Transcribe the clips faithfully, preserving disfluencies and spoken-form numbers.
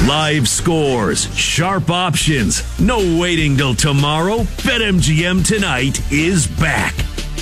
Live scores, sharp options, no waiting till tomorrow. BetMGM Tonight is back.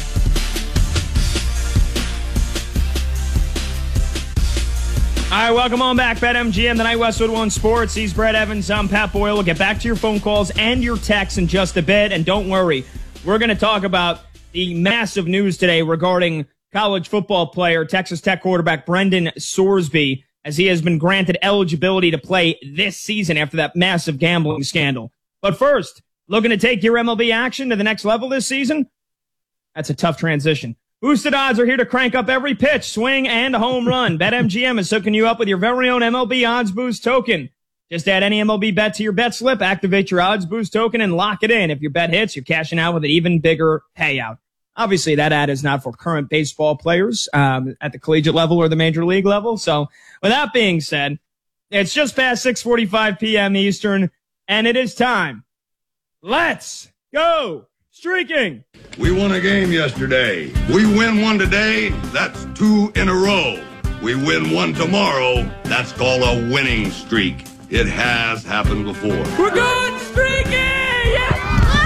All right, welcome on back. BetMGM Tonight, Westwood One Sports. He's Brett Evans. I'm Pat Boyle. We'll get back to your phone calls and your texts in just a bit. And don't worry, we're going to talk about the massive news today regarding college football player, Texas Tech quarterback Brendan Sorsby, as he has been granted eligibility to play this season after that massive gambling scandal. But first, looking to take your M L B action to the next level this season? That's a tough transition. Boosted odds are here to crank up every pitch, swing, and home run. BetMGM is hooking you up with your very own M L B Odds Boost token. Just add any M L B bet to your bet slip, activate your Odds Boost token, and lock it in. If your bet hits, you're cashing out with an even bigger payout. Obviously, that ad is not for current baseball players um, at the collegiate level or the major league level. So with that being said, it's just past six forty-five p.m. Eastern, and it is time. Let's go streaking. We won a game yesterday. We win one today, that's two in a row. We win one tomorrow, that's called a winning streak. It has happened before. We're going streaking! Yeah!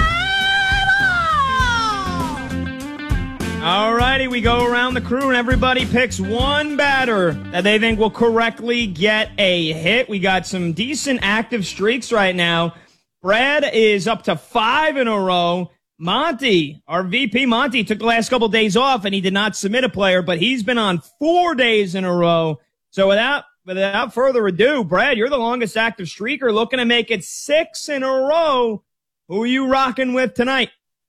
All righty, we go around the crew and everybody picks one batter that they think will correctly get a hit. We got some decent active streaks right now. Brad is up to five in a row. Monty, our V P Monty, took the last couple days off and he did not submit a player, but he's been on four days in a row. So without without further ado, Brad, you're the longest active streaker, looking to make it six in a row. Who are you rocking with tonight?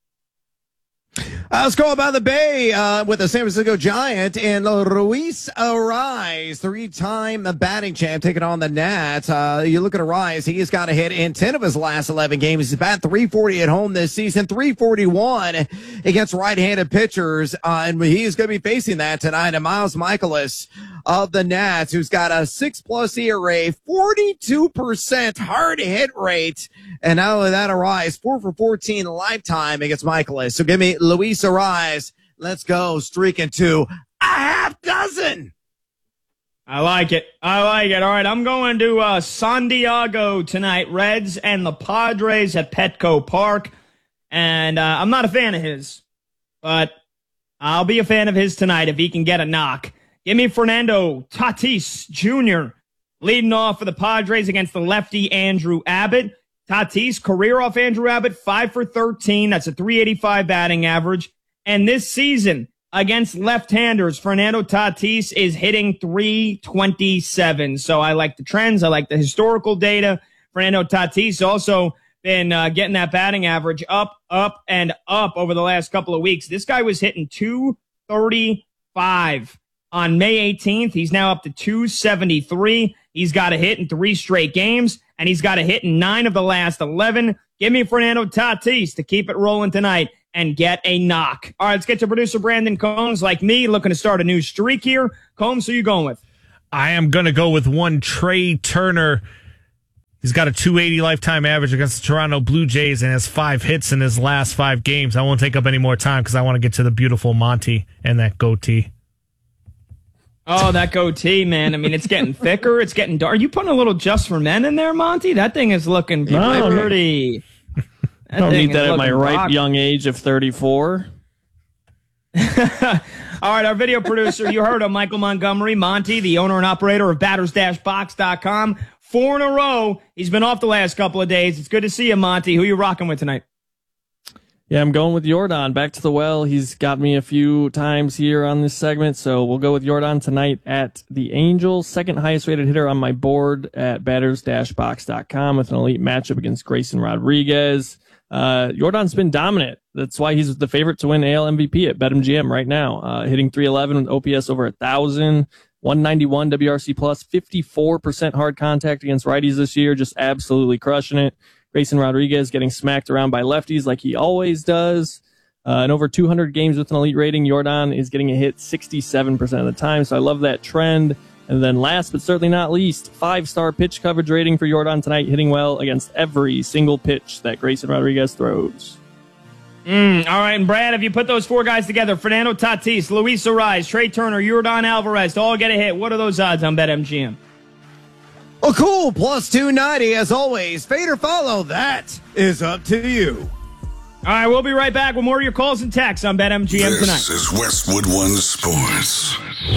Uh, let's go about the Bay uh, with the San Francisco Giant and Luis Arraez, three-time batting champ, taking on the Nats. Uh, you look at Arraez, he's got a hit in ten of his last eleven games. He's batting three forty at home this season, three forty-one against right-handed pitchers, uh, and he's going to be facing that tonight. And Miles Michaelis of the Nats, who's got a six-plus E R A, forty-two percent hard hit rate, and not only that, Arraez, four for fourteen lifetime against Michaelis. So give me Luis Arraez. Let's go, streaking to a half dozen. I like it. I like it. All right, I'm going to uh, San Diego tonight. Reds and the Padres at Petco Park. And uh, I'm not a fan of his, but I'll be a fan of his tonight if he can get a knock. Give me Fernando Tatis Junior leading off for the Padres against the lefty Andrew Abbott. Tatis, career off Andrew Abbott, five for thirteen. That's a three eighty-five batting average. And this season, against left-handers, Fernando Tatis is hitting three twenty-seven. So I like the trends. I like the historical data. Fernando Tatis also been uh, getting that batting average up, up, and up over the last couple of weeks. This guy was hitting two thirty-five on May eighteenth. He's now up to two seventy-three. He's got a hit in three straight games, and he's got a hit in nine of the last eleven. Give me Fernando Tatis to keep it rolling tonight and get a knock. All right, let's get to producer Brandon Combs, like me, looking to start a new streak here. Combs, who are you going with? I am going to go with one Trey Turner. He's got a two eighty lifetime average against the Toronto Blue Jays and has five hits in his last five games. I won't take up any more time because I want to get to the beautiful Monty and that goatee. Oh, that goatee, man. I mean, it's getting thicker. It's getting dark. Are you putting a little Just for Men in there, Monty? That thing is looking no, pretty. I don't need that at my ripe rock. young age of thirty-four. All right, our video producer, you heard of Michael Montgomery, Monty, the owner and operator of batters dash box dot com. Four in a row. He's been off the last couple of days. It's good to see you, Monty. Who are you rocking with tonight? Yeah, I'm going with Jordan. Back to the well. He's got me a few times here on this segment, so we'll go with Jordan tonight at the Angels. Second highest rated hitter on my board at batters dash box dot com with an elite matchup against Grayson Rodriguez. Uh, Jordan's been dominant. That's why he's the favorite to win A L M V P at BetMGM right now. Uh, hitting three eleven with O P S over one thousand, one ninety-one W R C plus, fifty-four percent hard contact against righties this year, just absolutely crushing it. Grayson Rodriguez getting smacked around by lefties like he always does. Uh, in over two hundred games with an elite rating, Jordan is getting a hit sixty-seven percent of the time, so I love that trend. And then last but certainly not least, five-star pitch coverage rating for Jordan tonight, hitting well against every single pitch that Grayson Rodriguez throws. Mm, all right, and Brad, if you put those four guys together, Fernando Tatis, Luis Arraez, Trey Turner, Jordan Alvarez, to all get a hit, what are those odds on BetMGM? A cool plus two ninety as always. Fade or follow, that is up to you. All right, we'll be right back with more of your calls and texts on BetMGM tonight. This is Westwood One Sports.